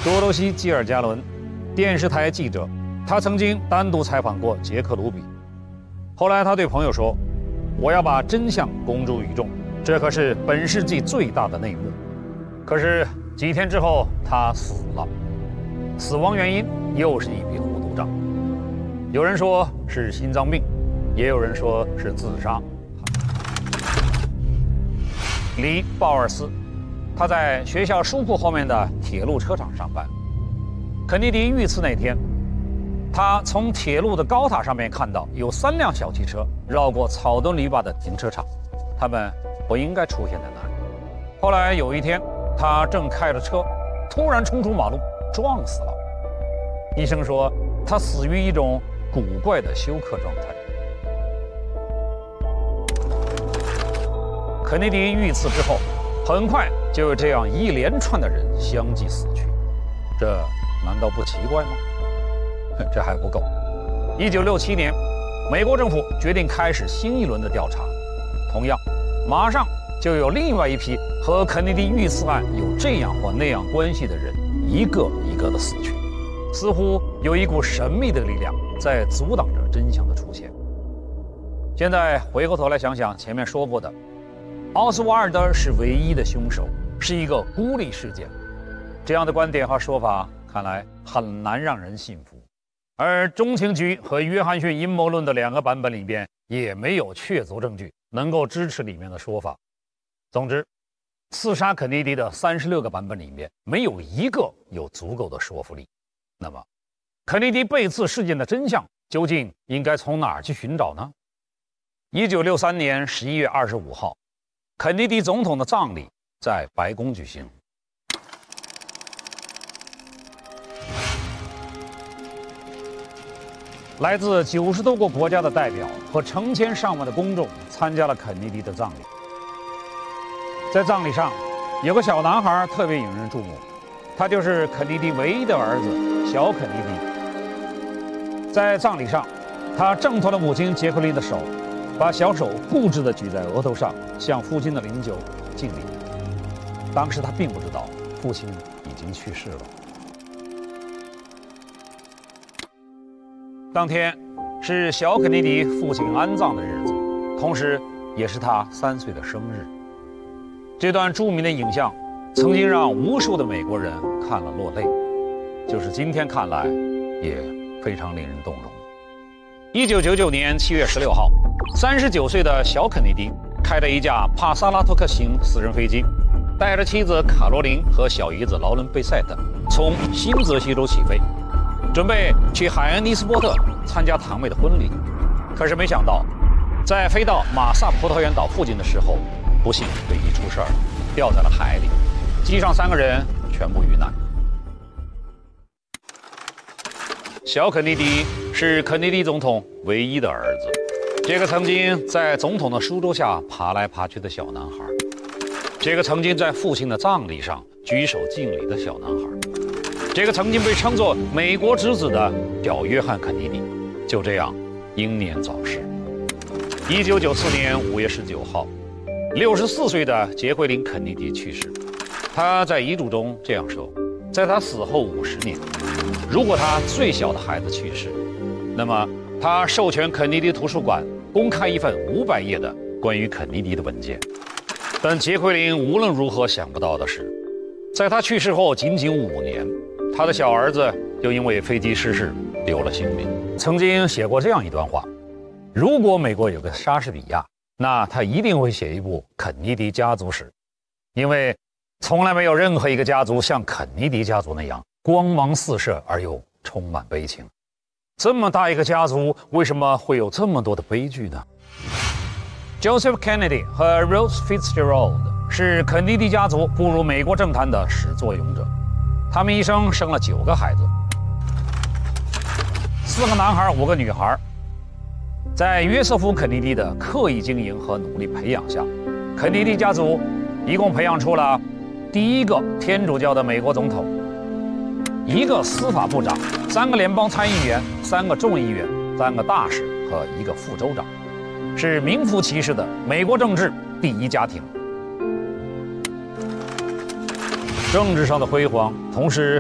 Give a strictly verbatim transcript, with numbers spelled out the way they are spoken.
多罗西·基尔加伦，电视台记者，他曾经单独采访过杰克·卢比。后来他对朋友说：“我要把真相公诸于众，这可是本世纪最大的内幕。”可是几天之后，他死了。死亡原因又是一笔糊涂账。有人说是心脏病，也有人说是自杀。李·鲍尔斯，他在学校书库后面的铁路车厂上班。肯尼迪遇刺那天，他从铁路的高塔上面看到有三辆小汽车绕过草墩篱笆的停车场，他们不应该出现在那里。后来有一天，他正开着车，突然冲出马路，撞死了。医生说他死于一种古怪的休克状态。肯尼迪遇刺之后，很快就有这样一连串的人相继死去，这难道不奇怪吗？这还不够。一九六七年，美国政府决定开始新一轮的调查，同样，马上就有另外一批和肯尼迪遇刺案有这样或那样关系的人一个一个的死去，似乎有一股神秘的力量在阻挡着真相的出现。现在回过头来想想前面说过的，奥斯瓦尔德是唯一的凶手，是一个孤立事件，这样的观点和说法看来很难让人信服。而中情局和约翰逊阴谋论的两个版本里边也没有确凿证据能够支持里面的说法。总之，刺杀肯尼迪的三十六个版本里面没有一个有足够的说服力。那么，肯尼迪被刺事件的真相究竟应该从哪儿去寻找呢？一九六三年十一月二十五号，肯尼迪总统的葬礼在白宫举行。来自九十多个国家的代表和成千上万的公众参加了肯尼迪的葬礼。在葬礼上，有个小男孩特别引人注目，他就是肯尼迪唯一的儿子小肯尼迪。在葬礼上，他挣脱了母亲杰克琳的手，把小手固执地举在额头上，向父亲的灵柩敬礼。当时他并不知道父亲已经去世了。当天是小肯尼迪父亲安葬的日子，同时也是他三岁的生日。这段著名的影像曾经让无数的美国人看了落泪，就是今天看来也非常令人动容。一九九九年七月十六号，三十九岁的小肯尼迪开着一架帕萨拉托克型私人飞机，带着妻子卡罗琳和小姨子劳伦贝塞特从新泽西州起飞，准备去海恩尼斯波特参加堂妹的婚礼。可是没想到，在飞到马萨葡萄园岛附近的时候，不幸飞机出事儿了，掉在了海里，机上三个人全部遇难。小肯尼迪是肯尼迪总统唯一的儿子，这个曾经在总统的书桌下爬来爬去的小男孩，这个曾经在父亲的葬礼上举手敬礼的小男孩，这个曾经被称作美国之子的小约翰肯尼迪，就这样英年早逝。一九九四年五月十九号，六十四岁的杰奎琳·肯尼迪去世。他在遗嘱中这样说：在他死后五十年，如果他最小的孩子去世，那么他授权肯尼迪图书馆公开一份五百页的关于肯尼迪的文件。但杰奎琳无论如何想不到的是，在他去世后仅仅五年，他的小儿子就因为飞机失事丢了性命。曾经写过这样一段话：如果美国有个莎士比亚，那他一定会写一部肯尼迪家族史，因为从来没有任何一个家族像肯尼迪家族那样光芒四射而又充满悲情。这么大一个家族，为什么会有这么多的悲剧呢？ Joseph Kennedy 和 Rose Fitzgerald 是肯尼迪家族步入美国政坛的始作俑者，他们一生生了九个孩子，四个男孩，五个女孩。在约瑟夫·肯尼迪的刻意经营和努力培养下，肯尼迪家族一共培养出了第一个天主教的美国总统，一个司法部长，三个联邦参议员，三个众议员，三个大使和一个副州长，是名副其实的美国政治第一家庭。政治上的辉煌，同时